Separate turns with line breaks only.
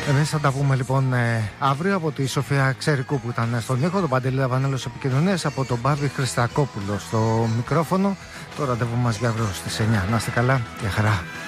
Εμείς θα τα πούμε λοιπόν αύριο από τη Σοφία Ξέρικου που ήταν στον ήχο, τον Παντελή Λαβανέλος επικοινωνίας, από τον Μπάβη Χριστακόπουλο στο μικρόφωνο. Το ραντεβού μας για αύριο στις 9. Να είστε καλά, για χαρά.